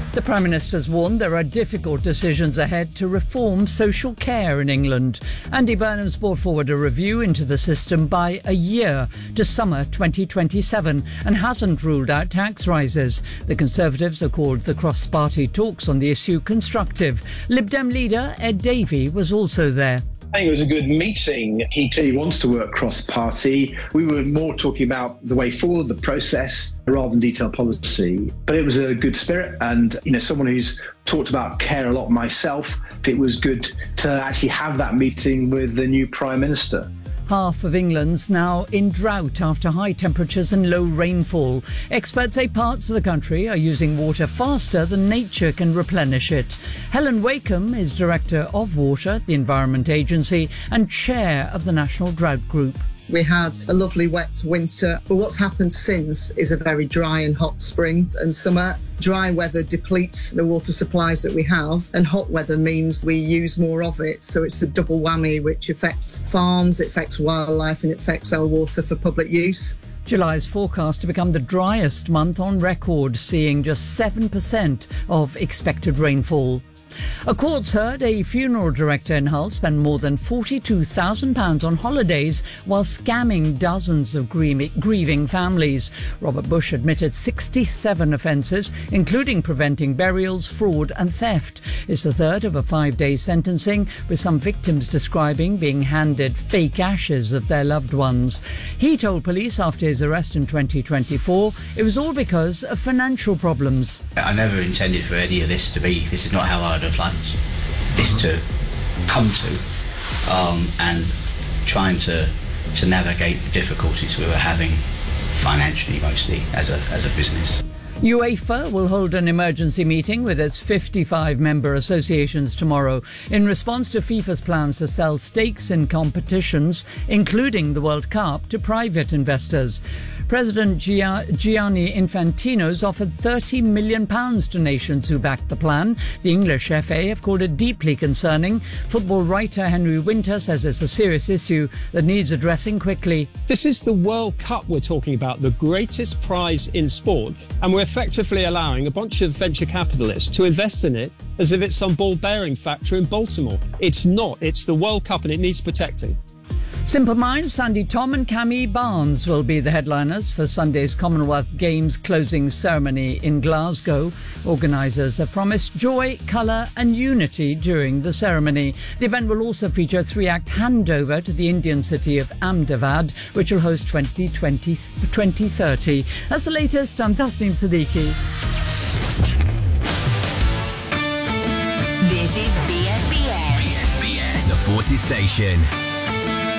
The Prime Minister's warned there are difficult decisions ahead to reform social care in England. Andy Burnham's brought forward a review into the system by a year to summer 2027 and hasn't ruled out tax rises. The Conservatives have called the cross-party talks on the issue constructive. Lib Dem leader Ed Davey was also there. I think it was a good meeting. He clearly wants to work cross-party. We were more talking about the way forward, the process, rather than detailed policy. But it was a good spirit. And, someone who's talked about care a lot myself, it was good to actually have that meeting with the new Prime Minister. Half of England's now in drought after high temperatures and low rainfall. Experts say parts of the country are using water faster than nature can replenish it. Helen Wakeham is Director of Water at the Environment Agency and Chair of the National Drought Group. We had a lovely wet winter, but what's happened since is a very dry and hot spring and summer. Dry weather depletes the water supplies that we have, and hot weather means we use more of it. So it's a double whammy, which affects farms, it affects wildlife, and it affects our water for public use. July is forecast to become the driest month on record, seeing just 7% of expected rainfall. A court's heard a funeral director in Hull spent more than £42,000 on holidays while scamming dozens of grieving families. Robert Bush admitted 67 offences, including preventing burials, fraud and theft. It's the third of a 5-day sentencing, with some victims describing being handed fake ashes of their loved ones. He told police after his arrest in 2024 it was all because of financial problems. I never intended for any of this to be. This is not how I'd have liked this to come to, and trying to navigate the difficulties we were having financially, mostly as a business. UEFA will hold an emergency meeting with its 55 member associations tomorrow in response to FIFA's plans to sell stakes in competitions, including the World Cup, to private investors. President Gianni Infantino's offered £30 million to nations who backed the plan. The English FA have called it deeply concerning. Football writer Henry Winter says it's a serious issue that needs addressing quickly. This is the World Cup we're talking about, the greatest prize in sport, and we're effectively allowing a bunch of venture capitalists to invest in it as if it's some ball-bearing factory in Baltimore. It's not. It's the World Cup and it needs protecting. Simple Minds, Sandy Tom and Cammy Barnes will be the headliners for Sunday's Commonwealth Games closing ceremony in Glasgow. Organisers have promised joy, colour and unity during the ceremony. The event will also feature a 3-act handover to the Indian city of Ahmedabad, which will host 2030. That's the latest. I'm Tasneem Siddiqui. This is BFBS. The Forces Station.